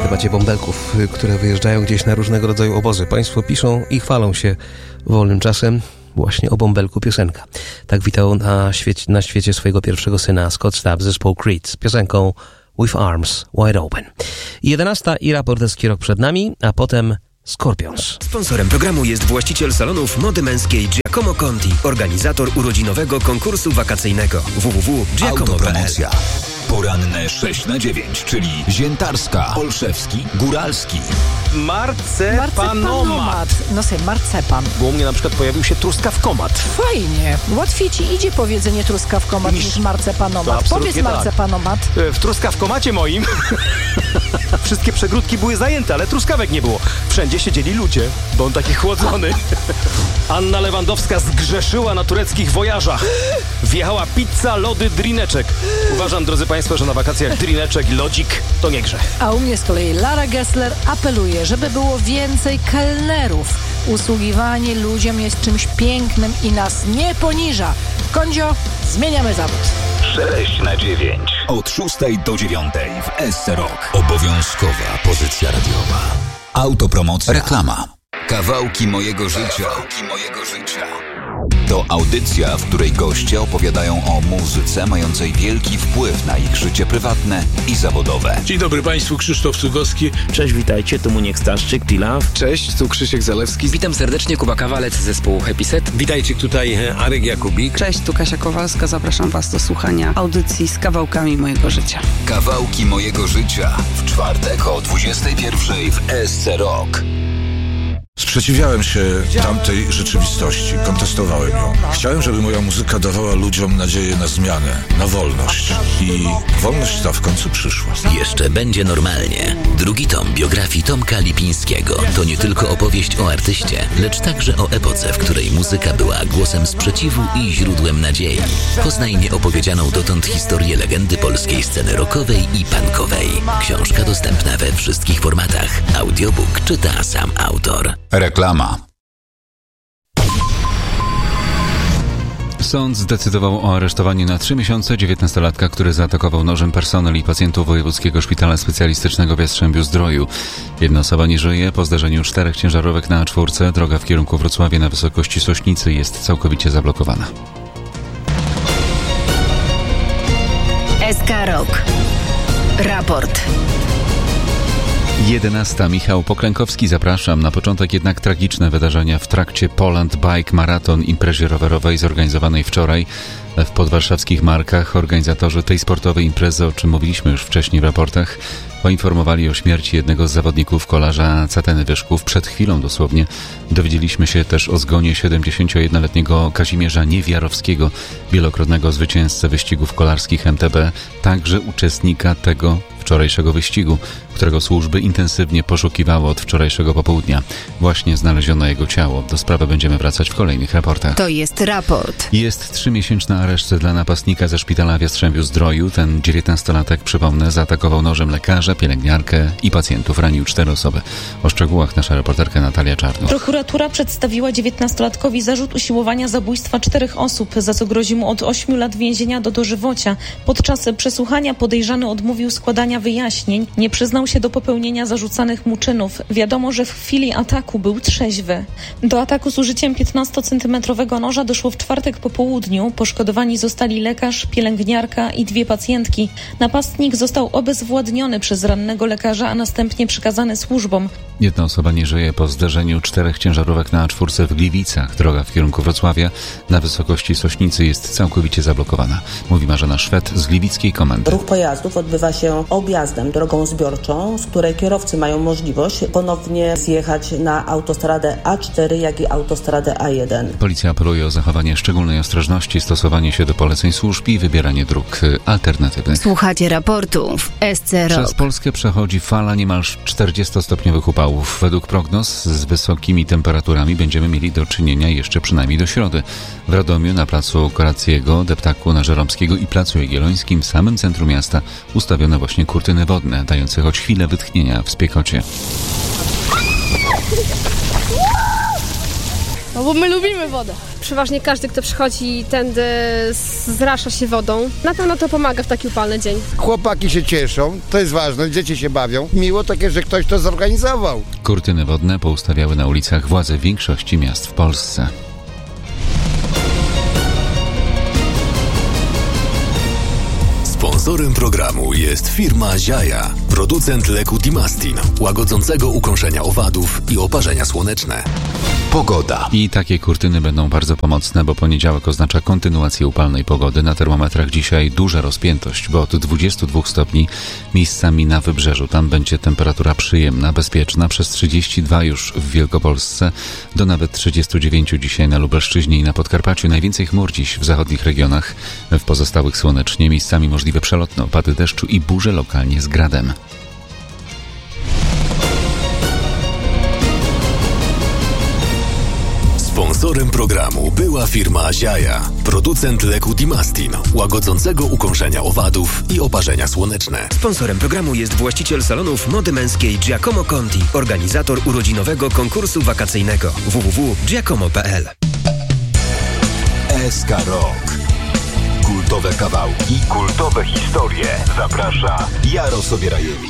temacie bąbelków, które wyjeżdżają gdzieś na różnego rodzaju obozy. Państwo piszą i chwalą się wolnym czasem. Właśnie o bąbelku piosenka. Tak witał na świecie swojego pierwszego syna Scott Stapp zespołu Creed z piosenką With Arms Wide Open. 11 i raporterski rok przed nami, a potem Scorpions. Sponsorem programu jest właściciel salonów mody męskiej Giacomo Conti, organizator urodzinowego konkursu wakacyjnego www.giacomo.pl. Poranne 6 na 9, czyli Ziętarska, Olszewski, Góralski. Marcepanomat. No sobie, marcepan. Bo u mnie na przykład pojawił się truskawkomat. Fajnie. Łatwiej ci idzie powiedzenie truskawkomat niż marcepanomat. Powiedz marcepanomat. W truskawkomacie moim wszystkie przegródki były zajęte, ale truskawek nie było. Wszędzie siedzieli ludzie, bo on taki chłodzony. Anna Lewandowska zgrzeszyła na tureckich wojażach. Wjechała pizza, lody, drineczek. Uważam, drodzy Państwo, że na wakacjach drineczek i lodzik to nie grzech. A u mnie z kolei Lara Gessler apeluje, żeby było więcej kelnerów. Usługiwanie ludziom jest czymś pięknym i nas nie poniża. Kondzio, zmieniamy zawód. 6 na 9. Od 6 do 9 w SC Rock. Obowiązkowa pozycja radiowa. Autopromocja. Reklama. Kawałki mojego życia. To audycja, w której goście opowiadają o muzyce mającej wielki wpływ na ich życie prywatne i zawodowe. Dzień dobry Państwu, Krzysztof Cugowski. Cześć, witajcie, tu Muniek Staszczyk, T-Love. Cześć, tu Krzysiek Zalewski. Witam serdecznie, Kuba Kawalec z zespołu Happy Set. Witajcie, tutaj Arek Jakubik. Cześć, tu Kasia Kowalska, zapraszam Was do słuchania audycji z kawałkami mojego życia. Kawałki mojego życia w czwartek o 21:00 w SC Rock. Sprzeciwiałem się tamtej rzeczywistości, kontestowałem ją. Chciałem, żeby moja muzyka dawała ludziom nadzieję na zmianę, na wolność. I wolność ta w końcu przyszła. Jeszcze będzie normalnie. Drugi tom biografii Tomka Lipińskiego to nie tylko opowieść o artyście, lecz także o epoce, w której muzyka była głosem sprzeciwu i źródłem nadziei. Poznaj nieopowiedzianą dotąd historię legendy polskiej sceny rockowej i punkowej. Książka dostępna we wszystkich formatach. Audiobook czyta sam autor. Reklama. Sąd zdecydował o aresztowaniu na 3 miesiące 19-latka, który zaatakował nożem personel i pacjentów Wojewódzkiego Szpitala Specjalistycznego w Jastrzębiu-Zdroju. Jedna osoba nie żyje. Po zdarzeniu 4 ciężarówek na A4 droga w kierunku Wrocławia na wysokości Sośnicy jest całkowicie zablokowana. SK Rock. Raport. 11. Michał Poklękowski, zapraszam. Na początek jednak tragiczne wydarzenia w trakcie Poland Bike Marathon, imprezie rowerowej zorganizowanej wczoraj w podwarszawskich Markach. Organizatorzy tej sportowej imprezy, o czym mówiliśmy już wcześniej w raportach, poinformowali o śmierci jednego z zawodników, kolarza Cateny Wyszków. Przed chwilą dosłownie dowiedzieliśmy się też o zgonie 71-letniego Kazimierza Niewiarowskiego, wielokrotnego zwycięzcę wyścigów kolarskich MTB, także uczestnika tego wczorajszego wyścigu, którego służby intensywnie poszukiwały od wczorajszego popołudnia. Właśnie znaleziono jego ciało. Do sprawy będziemy wracać w kolejnych raportach. To jest raport. Jest 3-miesięczny areszt dla napastnika ze szpitala w Jastrzębiu-Zdroju. Ten 19-latek, przypomnę, zaatakował nożem lekarza, pielęgniarkę i pacjentów. Ranił 4 osoby. O szczegółach nasza reporterka Natalia Czarnoch. Prokuratura przedstawiła 19-latkowi zarzut usiłowania zabójstwa 4 osób, za co grozi mu od 8 lat więzienia do dożywocia. Podczas przesłuchania podejrzany odmówił składania wyjaśnień. Nie przyznał się do popełnienia zarzucanych mu czynów. Wiadomo, że w chwili ataku był trzeźwy. Do ataku z użyciem 15-centymetrowego noża doszło w czwartek po południu. Poszkodowani zostali lekarz, pielęgniarka i 2 pacjentki. Napastnik został obezwładniony przez rannego lekarza, a następnie przekazany służbom. Jedna osoba nie żyje po zderzeniu 4 ciężarówek na A4 w Gliwicach. Droga w kierunku Wrocławia na wysokości Sośnicy jest całkowicie zablokowana. Mówi Marzena Szwed z Gliwickiej Komendy. Ruch pojazdów odbywa się objazdem, drogą zbiorczą, z której kierowcy mają możliwość ponownie zjechać na autostradę A4, jak i autostradę A1. Policja apeluje o zachowanie szczególnej ostrożności, stosowanie się do poleceń służb i wybieranie dróg alternatywnych. Słuchacie raportów SC Rock. Przez Polskę przechodzi fala niemal 40-stopniowych upałów. Według prognoz z wysokimi temperaturami będziemy mieli do czynienia jeszcze przynajmniej do środy. W Radomiu, na placu Korackiego, Deptaku na Żeromskiego i placu Jagiellońskim w samym centrum miasta ustawiono właśnie kurtyny wodne, dające choć chwilę wytchnienia w spiekocie. No bo my lubimy wodę. Przeważnie każdy, kto przychodzi tędy, zrasza się wodą. Na pewno to pomaga w taki upalny dzień. Chłopaki się cieszą, to jest ważne, dzieci się bawią. Miło takie, że ktoś to zorganizował. Kurtyny wodne poustawiały na ulicach władze większości miast w Polsce. Sponsorem programu jest firma Ziaja, producent leku Dimastin, łagodzącego ukąszenia owadów i oparzenia słoneczne. Pogoda. I takie kurtyny będą bardzo pomocne, bo poniedziałek oznacza kontynuację upalnej pogody. Na termometrach dzisiaj duża rozpiętość, bo od 22 stopni miejscami na wybrzeżu. Tam będzie temperatura przyjemna, bezpieczna, przez 32 już w Wielkopolsce, do nawet 39 dzisiaj na Lubelszczyźnie i na Podkarpaciu. Najwięcej chmur dziś w zachodnich regionach, w pozostałych słonecznie. Miejscami możliwe przelotne opady deszczu i burze lokalnie z gradem. Sponsorem programu była firma Ziaja, producent leku Dimastin, łagodzącego ukąszenia owadów i oparzenia słoneczne. Sponsorem programu jest właściciel salonów mody męskiej Giacomo Conti, organizator urodzinowego konkursu wakacyjnego www.giacomo.pl. SK Rock. Kultowe kawałki, kultowe historie. Zaprasza Jaro Sobierajewicz.